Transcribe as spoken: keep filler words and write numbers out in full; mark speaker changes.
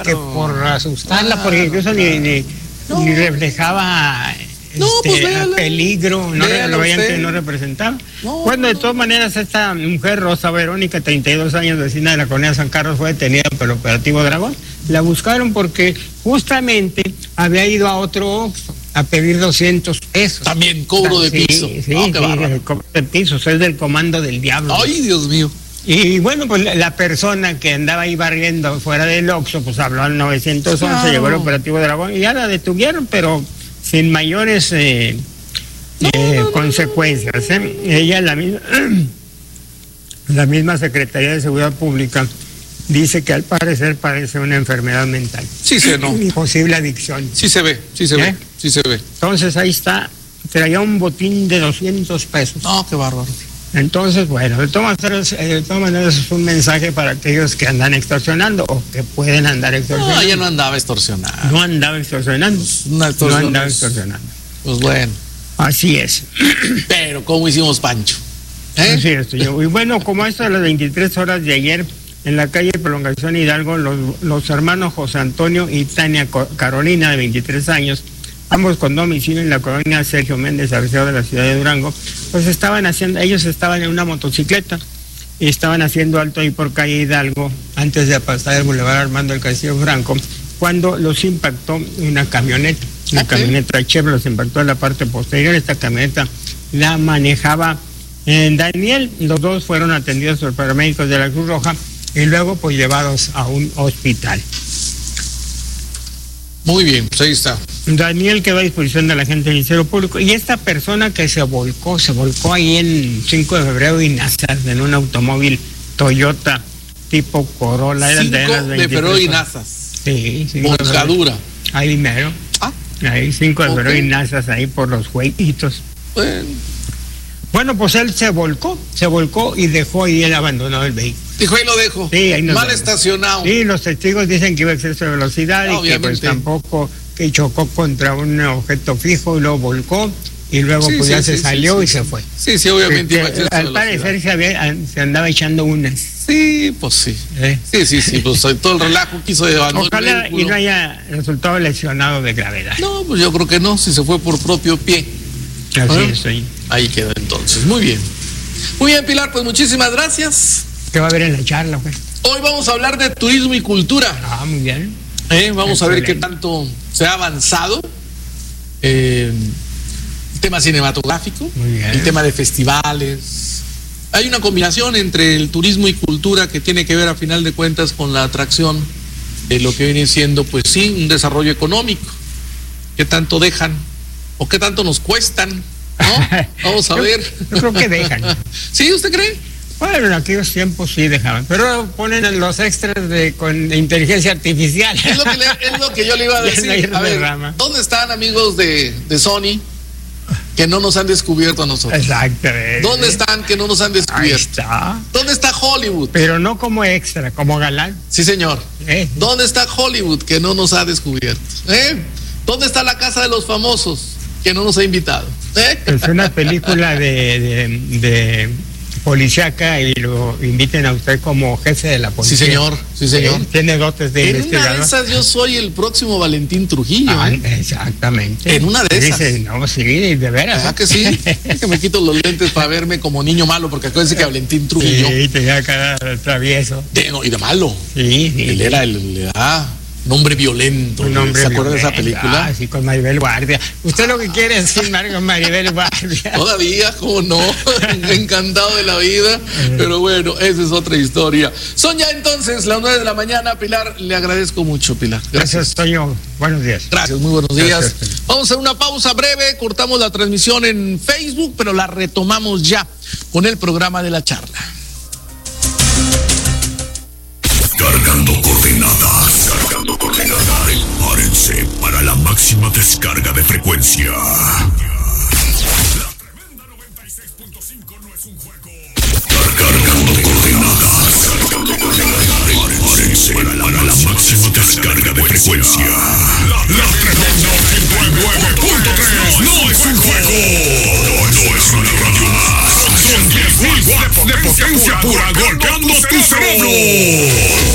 Speaker 1: que por asustarla,
Speaker 2: Ah,
Speaker 1: porque incluso ni, ni,
Speaker 2: no.
Speaker 1: ni reflejaba
Speaker 2: No,
Speaker 1: este,
Speaker 2: pues véala.
Speaker 1: peligro, no,
Speaker 2: Véala
Speaker 1: lo veían
Speaker 2: usted.
Speaker 1: que no representaba.
Speaker 2: No,
Speaker 1: bueno, de
Speaker 2: no.
Speaker 1: todas maneras, esta mujer, Rosa Verónica, treinta y dos años, vecina de la colonia San Carlos, fue detenida por el operativo Dragón. La buscaron porque justamente había ido a otro Oxxo a pedir doscientos pesos.
Speaker 2: También cobro de
Speaker 1: Sí,
Speaker 2: piso.
Speaker 1: Sí,
Speaker 2: No,
Speaker 1: sí,
Speaker 2: qué bárbaro.
Speaker 1: el cobro de pisos, es del comando del diablo.
Speaker 2: Ay, Dios mío.
Speaker 1: Y bueno, pues la, la persona que andaba ahí barriendo fuera del Oxxo, pues habló al nueve once,
Speaker 2: Claro.
Speaker 1: llegó el operativo Dragón y ya la detuvieron, pero sin mayores eh,
Speaker 2: No,
Speaker 1: eh,
Speaker 2: no, no,
Speaker 1: consecuencias. ¿eh? Ella, la misma, la misma Secretaría de Seguridad Pública, dice que al parecer parece una enfermedad mental.
Speaker 2: Sí se no.
Speaker 1: Y posible adicción.
Speaker 2: Sí se ve, sí se
Speaker 1: ¿Eh?
Speaker 2: ve, sí se ve.
Speaker 1: Entonces ahí está, traía un botín de doscientos pesos.
Speaker 2: No, qué bárbaro.
Speaker 1: Entonces, bueno, de todas maneras, eh, de todas maneras es un mensaje para aquellos que andan extorsionando o que pueden andar extorsionando.
Speaker 2: No, ella no andaba extorsionando.
Speaker 1: No andaba extorsionando.
Speaker 2: Una
Speaker 1: No
Speaker 2: extorsión
Speaker 1: andaba
Speaker 2: es-
Speaker 1: extorsionando.
Speaker 2: Pues bueno.
Speaker 1: Así es.
Speaker 2: Pero, ¿cómo hicimos Pancho? ¿Eh?
Speaker 1: Así es, señor. Y bueno, como esto a las veintitrés horas de ayer, en la calle Prolongación Hidalgo, los, los hermanos José Antonio y Tania Co- Carolina, de veintitrés años, ambos con domicilio en la colonia Sergio Méndez, Arceo de la ciudad de Durango, pues estaban haciendo, ellos estaban en una motocicleta y estaban haciendo alto ahí por calle Hidalgo, antes de pasar el Boulevard Armando del Castillo Franco, cuando los impactó una camioneta, una
Speaker 2: Ok.
Speaker 1: camioneta Chevrolet, los impactó en la parte posterior. Esta camioneta la manejaba eh, Daniel, los dos fueron atendidos por paramédicos de la Cruz Roja y luego pues llevados a un hospital.
Speaker 2: Muy bien, pues ahí está.
Speaker 1: Daniel quedó a disposición de la gente del Ministerio Público y esta persona que se volcó, se volcó ahí en cinco de febrero y Nazas en un automóvil Toyota tipo Corolla. Eran
Speaker 2: Cinco
Speaker 1: las
Speaker 2: de
Speaker 1: veintitrés
Speaker 2: febrero y
Speaker 1: horas.
Speaker 2: Nazas.
Speaker 1: Sí, cinco de febrero.
Speaker 2: Volcadura.
Speaker 1: Ahí mero.
Speaker 2: Ah,
Speaker 1: Ahí cinco de
Speaker 2: Ok.
Speaker 1: febrero y Nazas ahí por los jueguitos.
Speaker 2: bueno.
Speaker 1: Bueno, pues él se volcó, se volcó y dejó ahí el abandonado el vehículo.
Speaker 2: Dijo, ahí lo dejo.
Speaker 1: Sí, ahí nos
Speaker 2: Mal
Speaker 1: vemos.
Speaker 2: estacionado.
Speaker 1: Sí, los testigos dicen que iba a exceso de velocidad y que pues
Speaker 2: Obviamente.
Speaker 1: tampoco, que chocó contra un objeto fijo y luego volcó y luego
Speaker 2: Sí,
Speaker 1: pues
Speaker 2: sí,
Speaker 1: ya
Speaker 2: sí,
Speaker 1: se
Speaker 2: sí,
Speaker 1: salió
Speaker 2: sí,
Speaker 1: y
Speaker 2: sí.
Speaker 1: se fue.
Speaker 2: Sí, sí, obviamente.
Speaker 1: Que-
Speaker 2: iba a exceso de
Speaker 1: al
Speaker 2: velocidad.
Speaker 1: parecer se, había, se andaba echando unas.
Speaker 2: Sí, pues sí.
Speaker 1: ¿eh?
Speaker 2: Sí, sí, sí, pues todo el relajo quiso de abandonar el
Speaker 1: Ojalá y
Speaker 2: vehículo.
Speaker 1: no haya resultado lesionado de gravedad.
Speaker 2: No, pues yo creo que no, si se fue por propio pie.
Speaker 1: Así
Speaker 2: Bueno.
Speaker 1: es, sí.
Speaker 2: Ahí queda entonces. Muy bien. Muy bien, Pilar, pues muchísimas gracias.
Speaker 1: ¿Qué va a haber en la charla, pues?
Speaker 2: Hoy vamos a hablar de turismo y cultura.
Speaker 1: Ah, muy bien.
Speaker 2: ¿eh? Vamos a ver qué
Speaker 1: Excelente.
Speaker 2: tanto se ha avanzado. Eh, el tema cinematográfico,
Speaker 1: Muy bien.
Speaker 2: el tema de festivales. Hay una combinación entre el turismo y cultura que tiene que ver a final de cuentas con la atracción de lo que viene siendo, pues sí, un desarrollo económico. ¿Qué tanto dejan? ¿O qué tanto nos cuestan? ¿No? Vamos a
Speaker 1: Yo-
Speaker 2: ver.
Speaker 1: yo creo que dejan.
Speaker 2: ¿Sí? ¿Usted cree?
Speaker 1: Bueno, en aquellos tiempos sí dejaban, pero ponen los extras de con de inteligencia artificial.
Speaker 2: Es lo que, le- es lo que yo le iba a
Speaker 1: Ya no hay
Speaker 2: decir. A ver,
Speaker 1: derrama.
Speaker 2: ¿dónde están amigos de, de Sony que no nos han descubierto a nosotros?
Speaker 1: Exactamente.
Speaker 2: ¿Dónde están que no nos han
Speaker 1: Ahí
Speaker 2: descubierto?
Speaker 1: está.
Speaker 2: ¿Dónde está Hollywood?
Speaker 1: Pero no como extra, como galán.
Speaker 2: Sí, señor.
Speaker 1: ¿eh?
Speaker 2: ¿Dónde está Hollywood que no nos ha descubierto? ¿Eh? ¿Dónde está la Casa de los Famosos que no nos ha invitado? ¿Eh?
Speaker 1: Es una película de, de, de policíaca y lo inviten a usted como jefe de la
Speaker 2: Sí,
Speaker 1: policía.
Speaker 2: señor. Sí, señor.
Speaker 1: ¿eh? Tiene dotes de
Speaker 2: En una
Speaker 1: investigador.
Speaker 2: de esas yo soy el próximo Valentín Trujillo.
Speaker 1: Ah,
Speaker 2: ¿eh?
Speaker 1: exactamente.
Speaker 2: En una de esas.
Speaker 1: Dice, no, sí, de veras.
Speaker 2: ¿Verdad que sí? Es que me quito los lentes para verme como niño malo, porque acuérdense que Valentín Trujillo.
Speaker 1: Sí, tenía cara travieso.
Speaker 2: de- no, y de malo.
Speaker 1: Sí, sí.
Speaker 2: Él era el, le da un hombre violento.
Speaker 1: Un hombre
Speaker 2: ¿Se acuerda de esa
Speaker 1: violento.
Speaker 2: película?
Speaker 1: Ah, sí, con Maribel Guardia. Usted lo que quiere es filmar con Maribel Guardia.
Speaker 2: Todavía, ¿cómo no? Encantado de la vida. Pero bueno, esa es otra historia. Son ya entonces las nueve de la mañana. Pilar, le agradezco mucho, Pilar. Gracias.
Speaker 1: Gracias, Toño. Buenos días.
Speaker 2: Gracias, muy buenos días.
Speaker 1: Gracias.
Speaker 2: Vamos a hacer una pausa breve, cortamos la transmisión en Facebook, pero la retomamos ya con el programa de la charla.
Speaker 3: Cargando coordenadas. Cargando coordenadas. Prepárense para la máxima descarga de frecuencia. La tremenda noventa y seis punto cinco no es un juego. Cargando coordenadas. Cargando coordenadas. Prepárense para la máxima descarga de frecuencia. La tremenda ochenta y nueve punto tres no es un juego. No es una radio más. Son diez mil watts de potencia pura golpeando tu cerebro.